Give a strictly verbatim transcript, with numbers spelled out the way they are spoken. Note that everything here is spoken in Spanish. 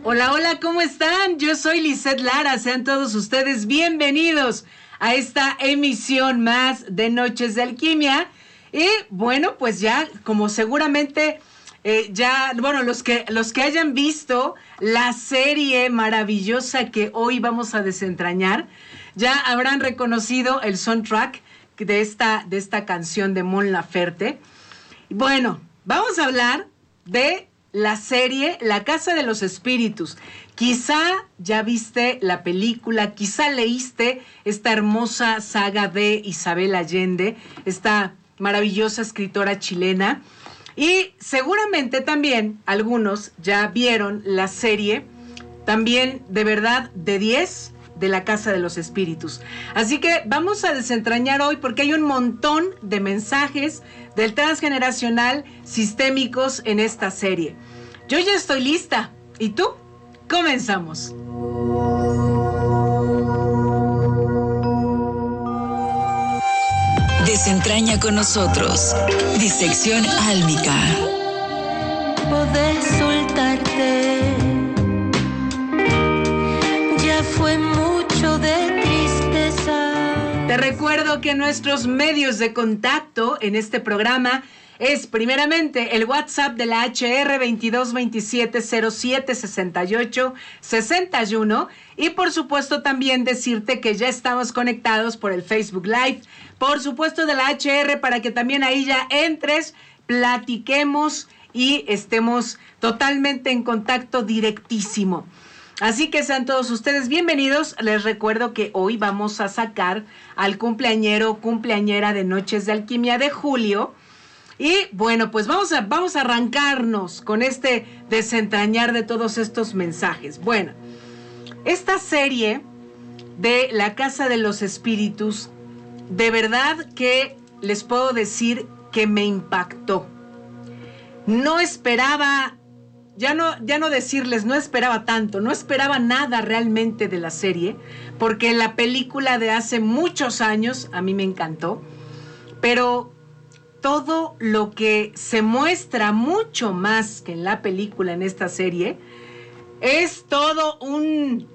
Hola, hola, ¿cómo están? Yo soy Lisette Lara, sean todos ustedes bienvenidos a esta emisión más de Noches de Alquimia. Y bueno, pues ya, como seguramente eh, ya, bueno, los que, los que hayan visto la serie maravillosa que hoy vamos a desentrañar, ya habrán reconocido el soundtrack de esta, de esta canción de Mon Laferte. Bueno, vamos a hablar de la serie La Casa de los Espíritus. Quizá ya viste la película, quizá leíste esta hermosa saga de Isabel Allende, esta maravillosa escritora chilena, y seguramente también algunos ya vieron la serie, también de verdad de diez, de La Casa de los Espíritus. Así que vamos a desentrañar hoy porque hay un montón de mensajes del transgeneracional sistémicos en esta serie. Yo ya estoy lista. ¿Y tú? Comenzamos. Desentraña con nosotros. Disección álmica. Poder soltarte. Ya fue mucho de tristeza. Te recuerdo que nuestros medios de contacto en este programa es primeramente el WhatsApp de la H R veintidós veintisiete cero siete sesenta y ocho sesenta y uno y por supuesto también decirte que ya estamos conectados por el Facebook Live, por supuesto de la H R, para que también ahí ya entres, platiquemos y estemos totalmente en contacto directísimo. Así que sean todos ustedes bienvenidos. Les recuerdo que hoy vamos a sacar al cumpleañero, cumpleañera de Noches de Alquimia de julio. Y bueno, pues vamos a, vamos a arrancarnos con este desentrañar de todos estos mensajes. Bueno, esta serie de La Casa de los Espíritus, de verdad que les puedo decir que me impactó. No esperaba... Ya no, ya no decirles, no esperaba tanto, no esperaba nada realmente de la serie, porque la película de hace muchos años a mí me encantó, pero todo lo que se muestra mucho más que en la película en esta serie es todo un,